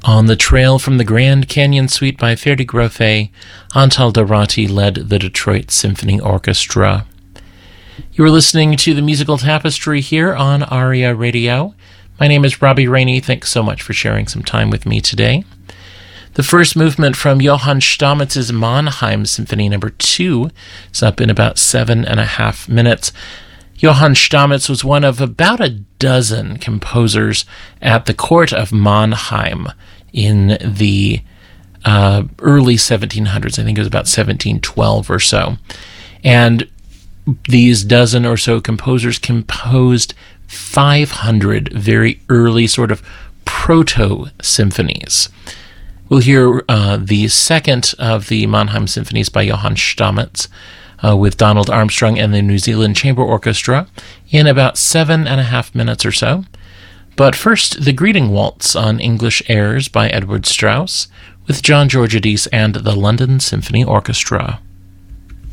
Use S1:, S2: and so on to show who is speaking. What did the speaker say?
S1: On the Trail from the Grand Canyon Suite by Ferdi Grofé, Antal Dorati led the Detroit Symphony Orchestra. You are listening to the Musical Tapestry here on ARIA Radio. My name is Robbie Rainey. Thanks so much for sharing some time with me today. The first movement from Johann Stammetz's Mannheim Symphony No. 2 is up in about 7.5 minutes. Johann Stammetz was one of about a dozen composers at the court of Mannheim in the early 1700s. I think it was about 1712 or so. And these dozen or so composers composed 500 very early sort of proto-symphonies. We'll hear the second of the Mannheim symphonies by Johann Stammetz with Donald Armstrong and the New Zealand Chamber Orchestra in about 7.5 minutes or so. But first, the Greeting Waltz on English Airs by Edward Strauss with John Georgiades and the London Symphony Orchestra.